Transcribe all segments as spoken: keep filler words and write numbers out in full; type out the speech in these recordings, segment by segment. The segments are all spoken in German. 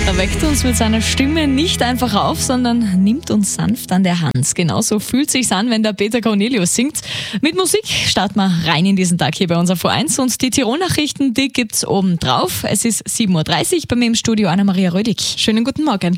Er weckt uns mit seiner Stimme nicht einfach auf, sondern nimmt uns sanft an der Hand. Genauso fühlt sich's an, wenn der Peter Cornelius singt. Mit Musik starten wir rein in diesen Tag hier bei unserer V eins und die Tirol-Nachrichten, die gibt's oben drauf. Es ist sieben Uhr dreißig, bei mir im Studio Anna-Maria Rödig. Schönen guten Morgen.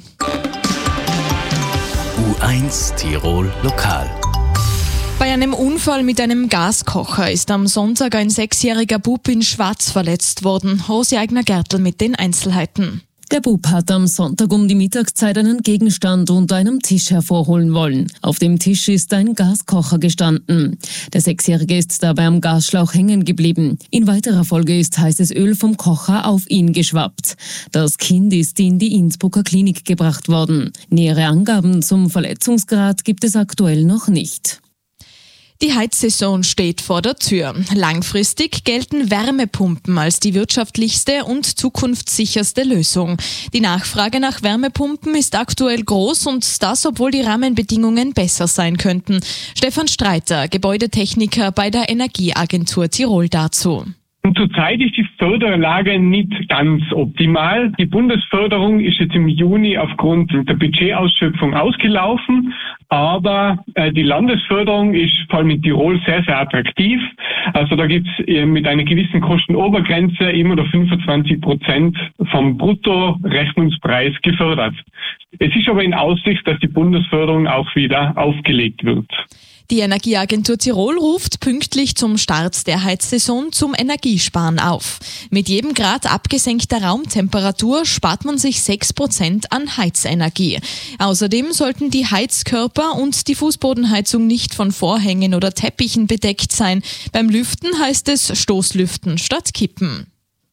U eins Tirol Lokal. Bei einem Unfall mit einem Gaskocher ist am Sonntag ein sechsjähriger Bub in Schwarz verletzt worden. Rosi Eigner-Gertl mit den Einzelheiten. Der Bub hat am Sonntag um die Mittagszeit einen Gegenstand unter einem Tisch hervorholen wollen. Auf dem Tisch ist ein Gaskocher gestanden. Der Sechsjährige ist dabei am Gasschlauch hängen geblieben. In weiterer Folge ist heißes Öl vom Kocher auf ihn geschwappt. Das Kind ist in die Innsbrucker Klinik gebracht worden. Nähere Angaben zum Verletzungsgrad gibt es aktuell noch nicht. Die Heizsaison steht vor der Tür. Langfristig gelten Wärmepumpen als die wirtschaftlichste und zukunftssicherste Lösung. Die Nachfrage nach Wärmepumpen ist aktuell groß und das, obwohl die Rahmenbedingungen besser sein könnten. Stefan Streiter, Gebäudetechniker bei der Energieagentur Tirol dazu. Zurzeit ist die Förderlage nicht ganz optimal. Die Bundesförderung ist jetzt im Juni aufgrund der Budgetausschöpfung ausgelaufen, aber äh, die Landesförderung ist vor allem in Tirol sehr, sehr attraktiv. Also da gibt's äh, mit einer gewissen Kostenobergrenze immer noch fünfundzwanzig Prozent vom Bruttorechnungspreis gefördert. Es ist aber in Aussicht, dass die Bundesförderung auch wieder aufgelegt wird. Die Energieagentur Tirol ruft pünktlich zum Start der Heizsaison zum Energiesparen auf. Mit jedem Grad abgesenkter Raumtemperatur spart man sich sechs Prozent an Heizenergie. Außerdem sollten die Heizkörper und die Fußbodenheizung nicht von Vorhängen oder Teppichen bedeckt sein. Beim Lüften heißt es Stoßlüften statt Kippen.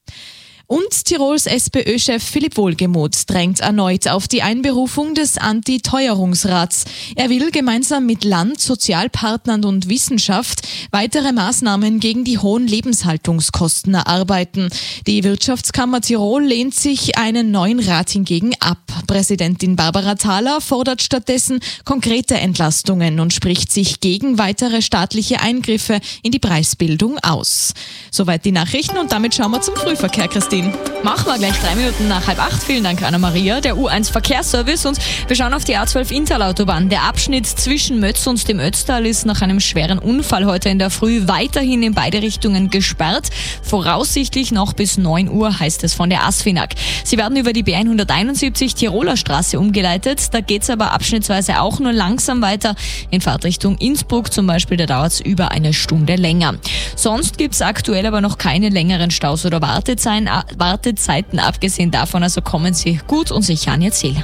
Und Tirols SPÖ-Chef Philipp Wohlgemuth drängt erneut auf die Einberufung des Anti-Teuerungsrats. Er will gemeinsam mit Land, Sozialpartnern und Wissenschaft weitere Maßnahmen gegen die hohen Lebenshaltungskosten erarbeiten. Die Wirtschaftskammer Tirol lehnt sich einen neuen Rat hingegen ab. Präsidentin Barbara Thaler fordert stattdessen konkrete Entlastungen und spricht sich gegen weitere staatliche Eingriffe in die Preisbildung aus. Soweit die Nachrichten und damit schauen wir zum Frühverkehr, Christine. Machen wir gleich drei Minuten nach halb acht. Vielen Dank, Anna-Maria, der U eins Verkehrsservice. Und wir schauen auf die A zwölf Interlautobahn. Der Abschnitt zwischen Mötz und dem Ötztal ist nach einem schweren Unfall heute in der Früh weiterhin in beide Richtungen gesperrt. Voraussichtlich noch bis neun Uhr, heißt es von der ASFINAG. Sie werden über die B hunderteinundsiebzig Tiroler Straße umgeleitet. Da geht es aber abschnittsweise auch nur langsam weiter. In Fahrtrichtung Innsbruck zum Beispiel, da dauert es über eine Stunde länger. Sonst gibt es aktuell aber noch keine längeren Staus oder Wartezeiten. Wartezeiten. Abgesehen davon, also kommen Sie gut und sicher an Ihr Ziel.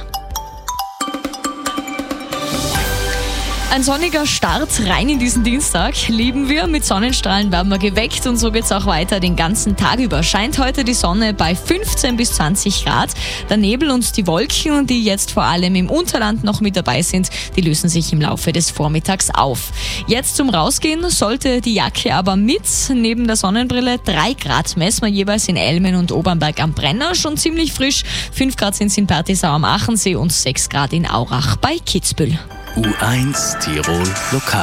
Ein sonniger Start rein in diesen Dienstag lieben wir. Mit Sonnenstrahlen werden wir geweckt und so geht's auch weiter den ganzen Tag über. Scheint heute die Sonne bei fünfzehn bis zwanzig Grad. Der Nebel und die Wolken, die jetzt vor allem im Unterland noch mit dabei sind, die lösen sich im Laufe des Vormittags auf. Jetzt zum Rausgehen sollte die Jacke aber mit. Neben der Sonnenbrille drei Grad messen wir jeweils in Elmen und Obernberg am Brenner. Schon ziemlich frisch. fünf Grad sind es in Pertisau am Achensee und sechs Grad in Aurach bei Kitzbühel. U eins Tirol Lokal.